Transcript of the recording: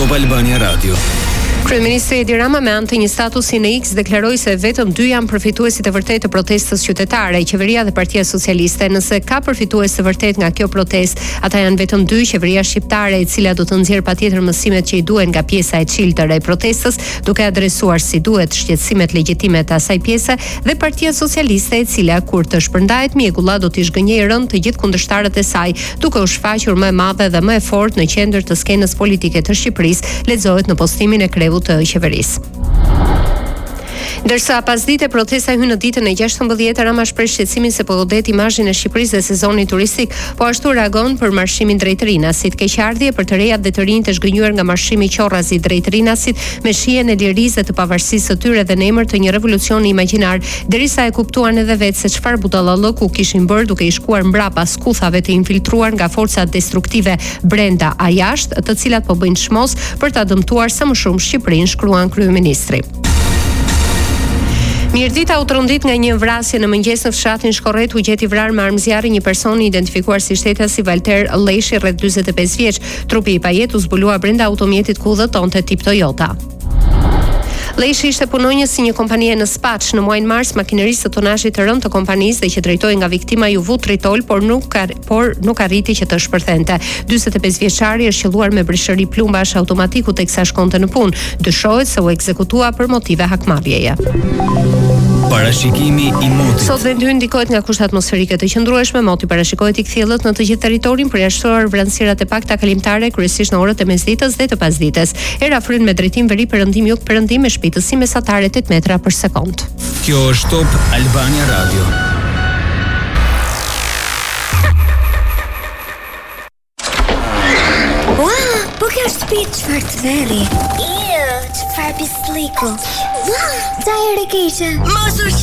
Top Albania Radio. Kryeministri Edi Rama me anë të një statusi në X deklaroi se vetëm 2 janë përfituesit e vërtetë të protestës qytetare, Qeveria dhe Partia Socialiste. Nëse ka përfitues të vërtetë nga kjo protestë, ata janë vetëm 2, Qeveria Shqiptare, e cila do të nxjerrë patjetër mësimet që i duhen nga pjesa e çiltër e protestës, duke adresuar si duhet shqetësimet legjitime të asaj pjese, dhe Partia Socialiste, e cila kur të shpërndahet mjekulla do t'i zhgënjejë rënd të gjithë kundërshtarët e saj, duke u shfaqur më e madhe dhe më e fortë në qendër të skenës politike të Shqipërisë, lexohet në postimin e krevut të qeverisë. Ndërsa pas dite protesta hyn në ditën e 16, Rama shpreh shqetësimin se po godet imazhin e Shqipërisë dhe sezoni turistik, po ashtu reagon për marshimin drejt Rinasit, keqardhje për të rejat dhe të rinj të zhgënjur nga marshimi qorrazi drejt Rinasit, me shijen e lirisë dhe të pavarësisë së tyre dhe në emër të një revolucioni imagjinar, derisa e kuptuan edhe vetë se çfarë budallallëku kishin bërë duke i shkuar mbrapa skuthave të infiltruar nga forcat destruktive brenda a jashtë, të cilat po bëjnë çmos për ta dëmtuar sa më shumë Shqipërinë, shkruan kryeministri. Mirdita u trondit nga një vrasje në mëngjes në fshatin Shkorret, u gjeti vrarë me armëzjarri një person i identifikuar si shtetasi Valter Lleshi, rreth 45 vjeç. Trupi i pajet u zbulua brenda automjetit ku udhëtonte tip Toyota. Lleshi ishte punonjës si një kompanie në Spaç. Në muajin mars, makineristë të tonazhit të rënd të kompanisë dhe që drejtoi nga viktima ju vu tritol, por nuk arriti që të shpërthente. 45 vjeçari është qelluar me brishëri plumbash automatiku teksa shkonte në punë. Dyshohet se u ekzekutua për motive hakmarrjeje. Parashikimi i motit. Sot vendi ynë ndikohet nga kushte atmosferike të qëndrueshme, moti parashikohet i kthjellët në të gjithë territorin, përjashtuar vranësirat e pakta kalimtare, kryesisht në orët e mesditës dhe të pasdites. Era fryn me drejtim veri perëndim jug perëndim me shpejtësi mesatare 8 metra për sekond. Kjo është Top Albania Radio. Wow, po kjo është shtëpi çfarë të veri. Çfarë pisliku. Wow, çfarë keqe. Mos u